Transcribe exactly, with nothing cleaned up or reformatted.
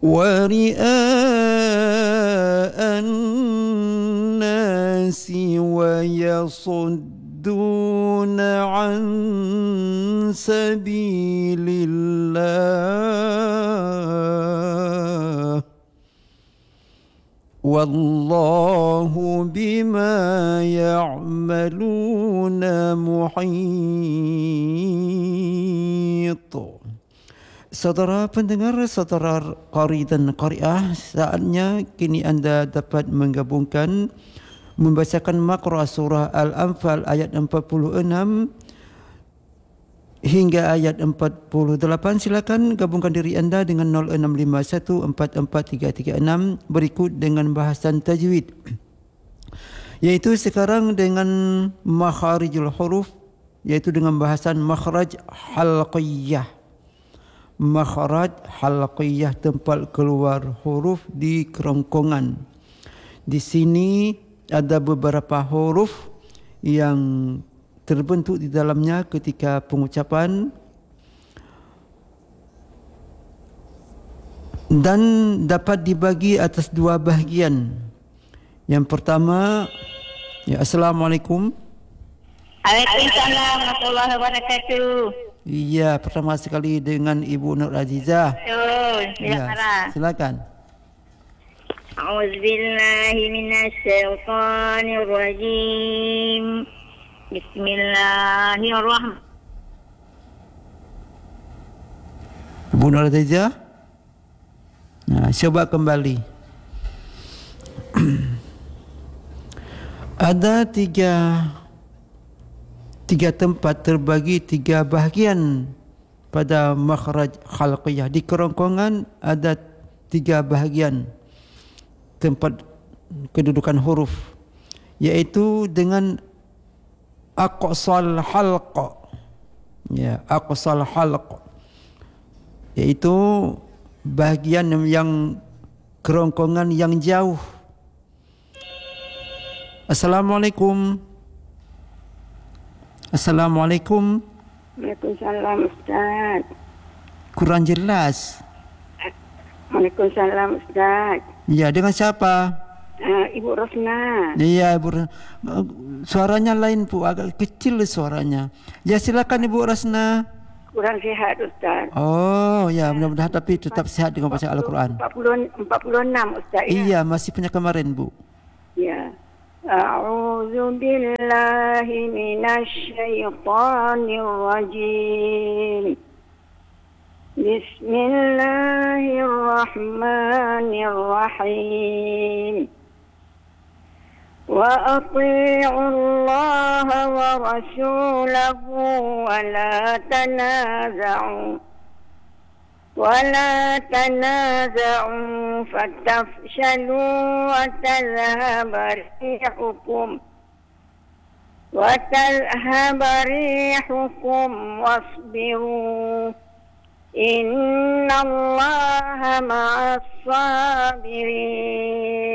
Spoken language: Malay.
وَرِئَاءَ النَّاسِ وَيَصُدُّونَ عَن سَبِيلِ اللَّهِ وَاللَّهُ بِمَا يَعْمَلُونَ مُحِيطٌ. Saudara pendengar, saudara qari dan qari'ah, saatnya kini anda dapat menggabungkan membacakan makra surah Al-Anfal ayat empat puluh enam hingga ayat empat puluh delapan. Silakan gabungkan diri anda dengan nol enam lima satu empat empat tiga tiga enam berikut dengan bahasan tajwid, yaitu sekarang dengan makharijul huruf, yaitu dengan bahasan makhraj halqiyah. Makhraj halqiyah, tempat keluar huruf di kerongkongan. Di sini ada beberapa huruf yang terbentuk di dalamnya ketika pengucapan dan dapat dibagi atas dua bahagian. Yang pertama, ya, Assalamualaikum. Waalaikumsalam warahmatullahi wabarakatuh. Iya, pertama sekali dengan Ibu Nur Azizah. Betul, Ya, silakan. A'udzubillahi minasyaitonirrajim. Bismillahirrahmanirrahim. Ibu Nur Azizah. Nah, coba kembali. Ada tiga Tiga tempat terbagi tiga bahagian pada makhraj khalqiyah. Di kerongkongan ada tiga bahagian tempat kedudukan huruf, yaitu dengan aqsal halq. Ya, aqsal halq, yaitu bahagian yang kerongkongan yang jauh. Assalamualaikum. Assalamualaikum. Waalaikumsalam Ustaz. Kurang jelas. Waalaikumsalam Ustaz. Ya, dengan siapa? Uh, Ibu Rosna. Iya, Ibu Rosna. Suaranya lain, Bu, agak kecil suaranya. Ya, silakan Ibu Rosna. Kurang sehat Ustaz. Oh, ya, mudah-mudahan tapi tetap sehat dengan baca Al-Quran. empat puluh enam Ustaz. Iya, masih punya kemarin, Bu. Ya. A'udzu billahi minasyaitonir rajim. Bismillahirrahmanirrahim. Wa atii'u Allah wa rasulahu wa la tanaza'u ولا تنازعوا فتفشلوا وتذهب ريحكم وتذهب ريحكم واصبروا إن الله مع الصابرين.